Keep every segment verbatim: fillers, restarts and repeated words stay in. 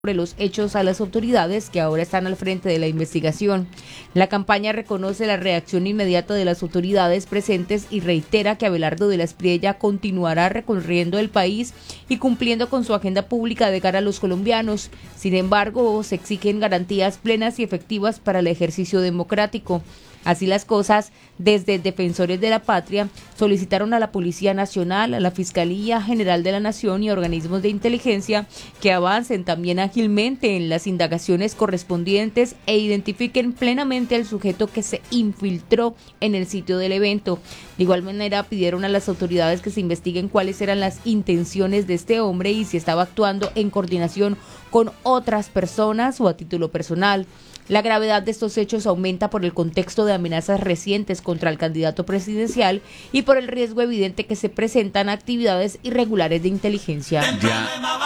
sobre los hechos a las autoridades que ahora están al frente de la investigación. La campaña reconoce la reacción inmediata de las autoridades presentes y reitera que Abelardo de la Espriella continuará recorriendo el país y cumpliendo con su agenda pública de cara a los colombianos. Sin embargo, se exigen garantías plenas y efectivas para el ejercicio democrático. Así las cosas, desde Defensores de la Patria solicitaron a la Policía Nacional, a la Fiscalía General de la Nación y a organismos de inteligencia que avancen también ágilmente en las indagaciones correspondientes e identifiquen plenamente al sujeto que se infiltró en el sitio del evento. De igual manera, pidieron a las autoridades que se investiguen cuáles eran las intenciones de este hombre y si estaba actuando en coordinación con otras personas o a título personal. La gravedad de estos hechos aumenta por el contexto de amenazas recientes contra el candidato presidencial y por el riesgo evidente que se presentan actividades irregulares de inteligencia. Ya,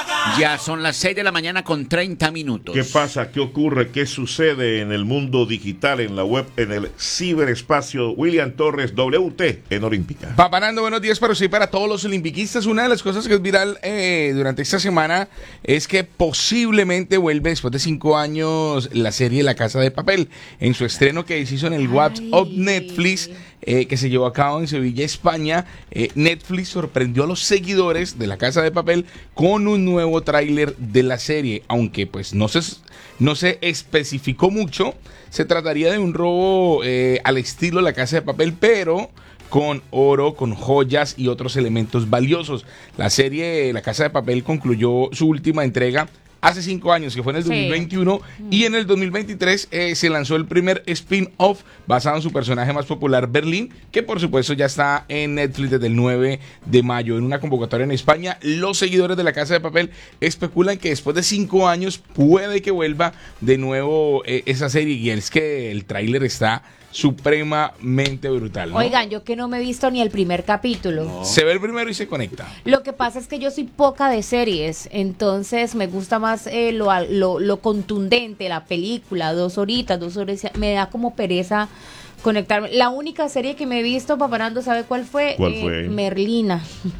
ya son las seis de la mañana con treinta minutos. ¿Qué pasa? ¿Qué ocurre? ¿Qué sucede en el mundo digital, en la web, en el ciberespacio? William Torres, W T en Olímpica. Papanando, buenos días para usted y para todos los olimpiquistas. Una de las cosas que es viral eh, durante esta semana es que posiblemente vuelve después de cinco años la serie La Casa de Papel, en su estreno que se hizo en el WhatsApp Netflix, eh, que se llevó a cabo en Sevilla, España. eh, Netflix sorprendió a los seguidores de La Casa de Papel con un nuevo tráiler de la serie, aunque pues no se, no se especificó mucho. Se trataría de un robo eh, al estilo La Casa de Papel, pero con oro, con joyas y otros elementos valiosos. La serie La Casa de Papel concluyó su última entrega hace cinco años, que fue en el dos mil veintiuno, sí. Y en el dos mil veintitrés eh, se lanzó el primer spin-off basado en su personaje más popular, Berlín, que por supuesto ya está en Netflix desde el nueve de mayo. En una convocatoria en España, los seguidores de La Casa de Papel especulan que después de cinco años puede que vuelva de nuevo eh, esa serie, y es que el tráiler está supremamente brutal, ¿no? Oigan, yo que no me he visto ni el primer capítulo. No. Se ve el primero y se conecta. Lo que pasa es que yo soy poca de series, entonces me gusta más eh, lo, lo, lo contundente, la película, dos horitas, dos horas, me da como pereza conectarme. La única serie que me he visto, Paparando, ¿sabe cuál fue? ¿Cuál eh, fue? Merlina.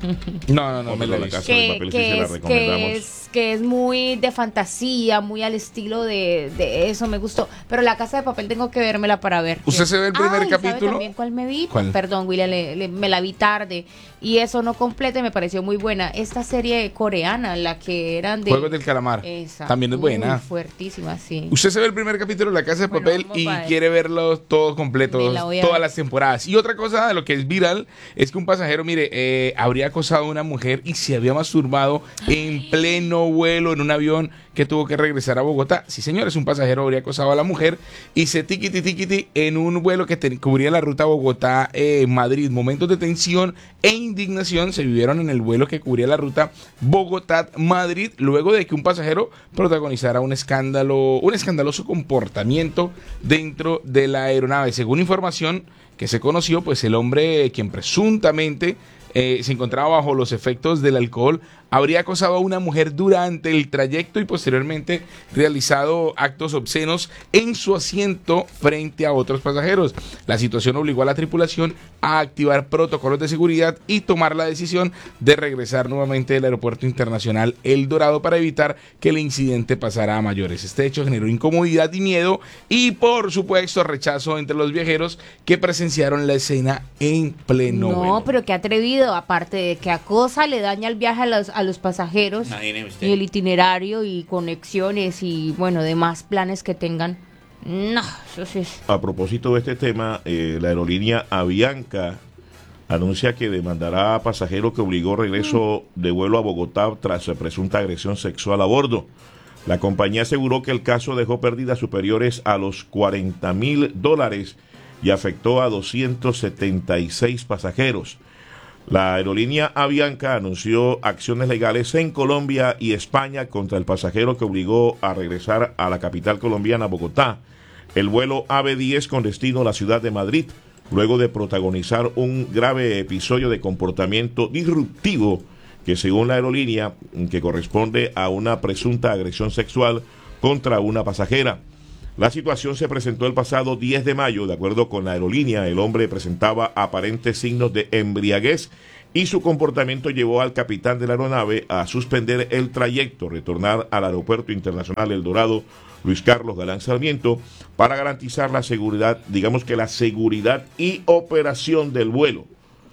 No, no, no, no me me la la Casa que, de Papel, que, sí se la es, recomendamos. que, es, que es muy de fantasía, muy al estilo de, de eso, me gustó. Pero La Casa de Papel tengo que vérmela para ver. ¿Usted se ve el primer Ay, capítulo? ¿sabe también cuál me vi? ¿Cuál? Perdón, William, le, le, me la vi tarde. Y eso no completa y me pareció muy buena. Esta serie coreana, la que eran de... Juegos del Calamar. Esa. También es buena. Muy fuertísima, sí. Usted se ve el primer capítulo de La Casa de Bueno, Papel vamos y para quiere verlo todo completo, Me la voy a todas ver. las temporadas. Y otra cosa de lo que es viral es que un pasajero, mire, eh, habría acosado a una mujer y se había masturbado en pleno vuelo en un avión que tuvo que regresar a Bogotá. Sí, señores, un pasajero habría acosado a la mujer y se tiquiti tiquiti en un vuelo que te, cubría la ruta Bogotá-Madrid. Eh, Momentos de tensión e indignación se vivieron en el vuelo que cubría la ruta Bogotá-Madrid, luego de que un pasajero protagonizara un escándalo, un escandaloso comportamiento dentro de la aeronave. Según información que se conoció, pues el hombre, quien presuntamente eh, se encontraba bajo los efectos del alcohol, habría acosado a una mujer durante el trayecto y posteriormente realizado actos obscenos en su asiento frente a otros pasajeros. La situación obligó a la tripulación a activar protocolos de seguridad y tomar la decisión de regresar nuevamente del aeropuerto internacional El Dorado para evitar que el incidente pasara a mayores. Este hecho generó incomodidad y miedo y, por supuesto, rechazo entre los viajeros que presenciaron la escena en pleno No, vuelo. pero qué atrevido, aparte de que acosa, le daña el viaje a los, a los pasajeros y el itinerario y conexiones y, bueno, demás planes que tengan. No, eso sí es... A propósito de este tema, eh, la aerolínea Avianca anuncia que demandará a pasajero que obligó regreso de vuelo a Bogotá tras su presunta agresión sexual a bordo. La compañía aseguró que el caso dejó pérdidas superiores a los cuarenta mil dólares y afectó a doscientos setenta y seis pasajeros. La aerolínea Avianca anunció acciones legales en Colombia y España contra el pasajero que obligó a regresar a la capital colombiana, Bogotá, el vuelo A B diez con destino a la ciudad de Madrid, luego de protagonizar un grave episodio de comportamiento disruptivo que, según la aerolínea, que corresponde a una presunta agresión sexual contra una pasajera. La situación se presentó el pasado diez de mayo. De acuerdo con la aerolínea, el hombre presentaba aparentes signos de embriaguez y su comportamiento llevó al capitán de la aeronave a suspender el trayecto, retornar al Aeropuerto Internacional El Dorado Luis Carlos Galán Sarmiento para garantizar la seguridad, digamos que la seguridad y operación del vuelo.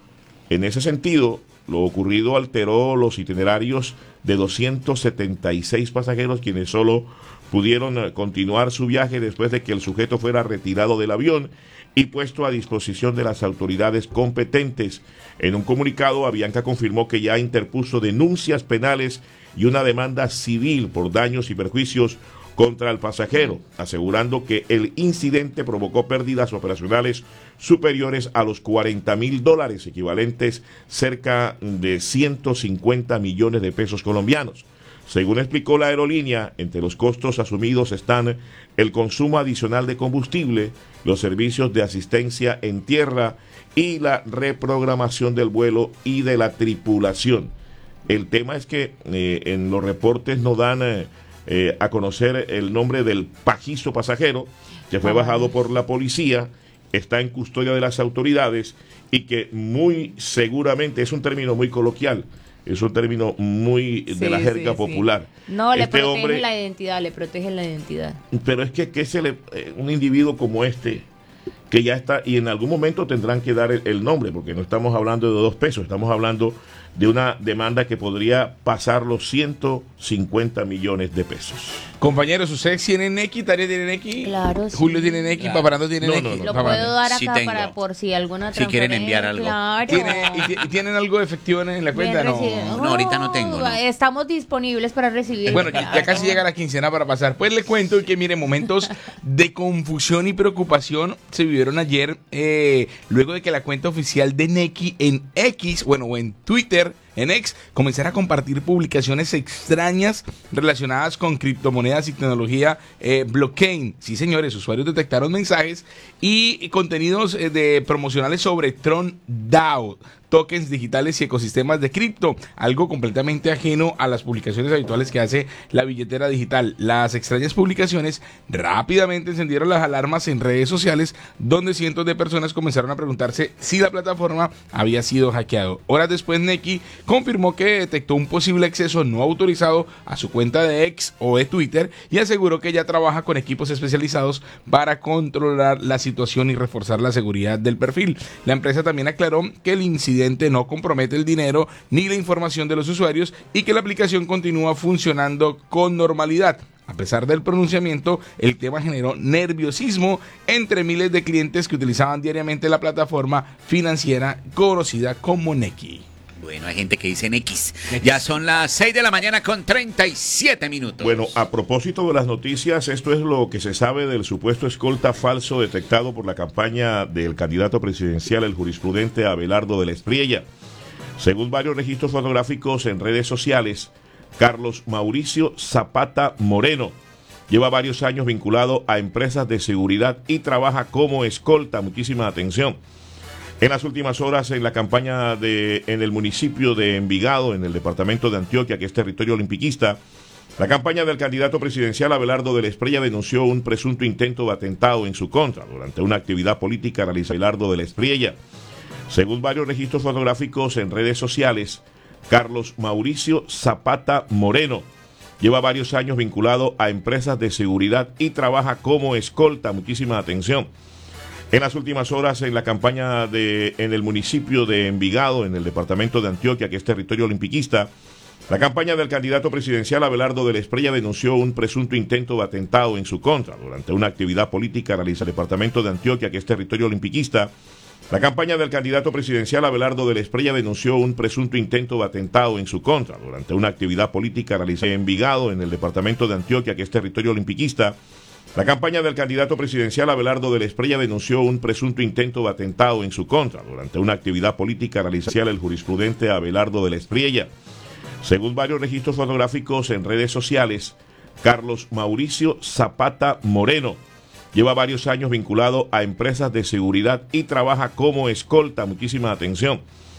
En ese sentido, lo ocurrido alteró los itinerarios de doscientos setenta y seis pasajeros, quienes solo pudieron continuar su viaje después de que el sujeto fuera retirado del avión y puesto a disposición de las autoridades competentes. En un comunicado, Avianca confirmó que ya interpuso denuncias penales y una demanda civil por daños y perjuicios contra el pasajero, asegurando que el incidente provocó pérdidas operacionales superiores a los cuarenta mil dólares, equivalentes cerca de ciento cincuenta millones de pesos colombianos. Según explicó la aerolínea, entre los costos asumidos están el consumo adicional de combustible, los servicios de asistencia en tierra y la reprogramación del vuelo y de la tripulación. El tema es que eh, en los reportes no dan eh, eh, a conocer el nombre del pajizo pasajero, que fue bajado por la policía, está en custodia de las autoridades y que muy seguramente, es un término muy coloquial, es un término muy de sí, la jerga sí, popular. Sí. No, le este protege hombre, la identidad, le protege la identidad. Pero es que, que se le, eh, un individuo como este, que ya está, y en algún momento tendrán que dar el, el nombre, porque no estamos hablando de dos pesos, estamos hablando de una demanda que podría pasar los ciento cincuenta millones de pesos. Compañeros, ¿ustedes tienen X? ¿Tarea tienen X? Claro, sí. Julio tiene X, Claro. Paparando tiene No, X. no, no. Lo Paparando. puedo dar acá Sí tengo. para por si alguna Si quieren enviar algo. Claro. ¿Tiene, y, ti- y tienen algo de efectivo en la cuenta? Bien No. recibido. No, ahorita no tengo, no. Estamos disponibles para recibir. Bueno, ya, ya casi llega la quincena para pasar. Pues le cuento que, mire, momentos de confusión y preocupación se vivieron ayer, eh, luego de que la cuenta oficial de Nequi en X, bueno, o en Twitter, en X, comenzara a compartir publicaciones extrañas relacionadas con criptomonedas y tecnología eh, blockchain. Sí, señores, usuarios detectaron mensajes y contenidos eh, de promocionales sobre Tron DAO, tokens digitales y ecosistemas de cripto, algo completamente ajeno a las publicaciones habituales que hace la billetera digital. Las extrañas publicaciones rápidamente encendieron las alarmas en redes sociales, donde cientos de personas comenzaron a preguntarse si la plataforma había sido hackeado. Horas después, Nequi confirmó que detectó un posible acceso no autorizado a su cuenta de X o de Twitter y aseguró que ya trabaja con equipos especializados para controlar la situación y reforzar la seguridad del perfil. La empresa también aclaró que el incidente no compromete el dinero ni la información de los usuarios y que la aplicación continúa funcionando con normalidad. A pesar del pronunciamiento, el tema generó nerviosismo entre miles de clientes que utilizaban diariamente la plataforma financiera conocida como Nequi. Bueno, hay gente que dice en X. Ya son las seis de la mañana con treinta y siete minutos. Bueno, a propósito de las noticias, esto es lo que se sabe del supuesto escolta falso detectado por la campaña del candidato presidencial, el jurisprudente Abelardo de la Espriella. Según varios registros fotográficos en redes sociales, Carlos Mauricio Zapata Moreno lleva varios años vinculado a empresas de seguridad y trabaja como escolta. Muchísima atención. En las últimas horas, en la campaña de en el municipio de Envigado, en el departamento de Antioquia, que es territorio olimpiquista, la campaña del candidato presidencial Abelardo de la Espriella denunció un presunto intento de atentado en su contra durante una actividad política realizada Abelardo de la Espriella. Según varios registros fotográficos en redes sociales, Carlos Mauricio Zapata Moreno lleva varios años vinculado a empresas de seguridad y trabaja como escolta. Muchísima atención. En las últimas horas, en la campaña de en el municipio de Envigado, en el departamento de Antioquia, que es territorio olimpiquista, la campaña del candidato presidencial Abelardo de la Espriella denunció un presunto intento de atentado en su contra durante una actividad política realizada en el departamento de Antioquia, que es territorio olimpiquista. La campaña del candidato presidencial Abelardo de la Espriella denunció un presunto intento de atentado en su contra durante una actividad política realizada en Envigado, en el departamento de Antioquia, que es territorio olimpiquista. La campaña del candidato presidencial Abelardo de la Espriella denunció un presunto intento de atentado en su contra durante una actividad política realizada el jurisprudente Abelardo de la Espriella. Según varios registros fotográficos en redes sociales, Carlos Mauricio Zapata Moreno lleva varios años vinculado a empresas de seguridad y trabaja como escolta. Muchísima atención.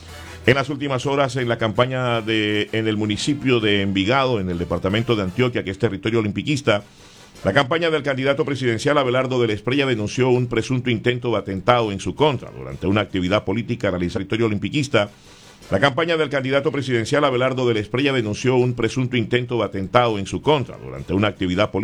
En las últimas horas, en la campaña de en el municipio de Envigado, en el departamento de Antioquia, que es territorio olimpiquista, la campaña del candidato presidencial Abelardo de la Espriella denunció un presunto intento de atentado en su contra durante una actividad política realizada en el territorio olimpiquista. La campaña del candidato presidencial Abelardo de la Espriella denunció un presunto intento de atentado en su contra durante una actividad política